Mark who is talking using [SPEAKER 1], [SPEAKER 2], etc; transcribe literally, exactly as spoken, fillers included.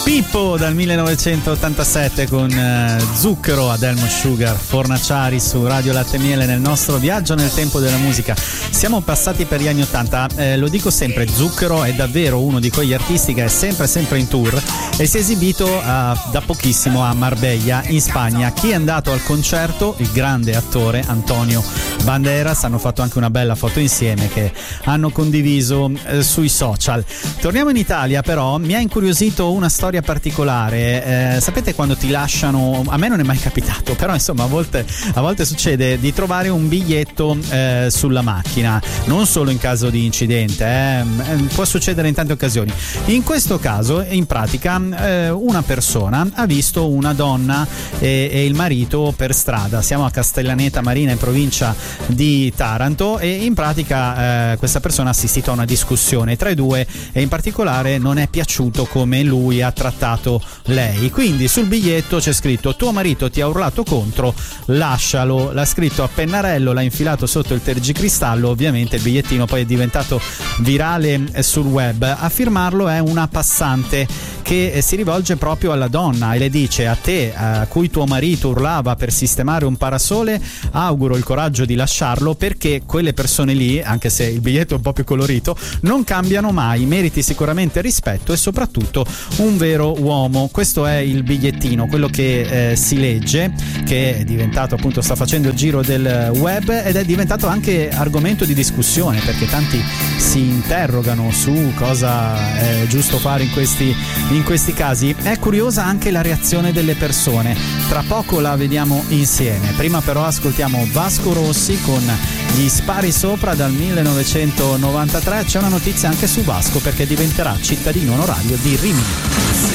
[SPEAKER 1] Pippo dal millenovecentottantasette con uh, Zucchero ad Elmo Sugar, Fornaciari su Radio Latte e Miele nel nostro viaggio nel tempo della musica. Siamo passati per gli anni ottanta, eh, lo dico sempre, Zucchero è davvero uno di quegli artisti che è sempre sempre in tour e si è esibito uh, da pochissimo a Marbella in Spagna. Chi è andato al concerto? Il grande attore Antonio Banderas. Hanno fatto anche una bella foto insieme che hanno condiviso eh, sui social. Torniamo in Italia, però mi ha incuriosito una storia particolare. Eh, sapete quando ti lasciano, a me non è mai capitato, però insomma a volte, a volte succede di trovare un biglietto eh, sulla macchina, non solo in caso di incidente, eh, può succedere in tante occasioni. In questo caso, in pratica, eh, una persona ha visto una donna e, e il marito per strada. Siamo a Castellaneta Marina in provincia di Taranto e in pratica eh, questa persona ha assistito a una discussione tra i due e in particolare non è piaciuto come lui ha trattato lei, quindi sul biglietto c'è scritto: tuo marito ti ha urlato contro, lascialo. L'ha scritto a pennarello, l'ha infilato sotto il tergicristallo. Ovviamente il bigliettino poi è diventato virale sul web. A firmarlo è una passante che si rivolge proprio alla donna e le dice: a te, a cui tuo marito urlava per sistemare un parasole, auguro il coraggio di lasciarlo, perché quelle persone lì, anche se il biglietto è un po' più colorito, non cambiano mai, meriti sicuramente rispetto e soprattutto un vero uomo. Questo è il bigliettino, quello che eh, si legge, che è diventato, appunto, sta facendo il giro del web ed è diventato anche argomento di discussione, perché tanti si interrogano su cosa è giusto fare in questi, in questi casi. È curiosa anche la reazione delle persone, tra poco la vediamo insieme. Prima però ascoltiamo Vasco Rossi con Gli spari sopra dal millenovecentonovantatré. C'è una notizia anche su Vasco, perché diventerà cittadino onorario di Rimini.